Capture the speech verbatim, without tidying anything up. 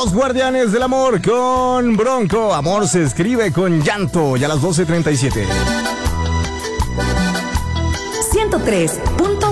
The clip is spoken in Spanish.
Los Guardianes del Amor con Bronco. Amor se escribe con llanto. Ya a las doce treinta y siete. ciento tres punto